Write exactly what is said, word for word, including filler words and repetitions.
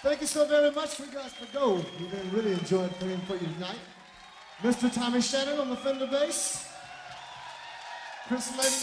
Thank you so very much for you guys for go. We've been really enjoying playing for you tonight. Mister Tommy Shannon on the Fender bass. Chris Lady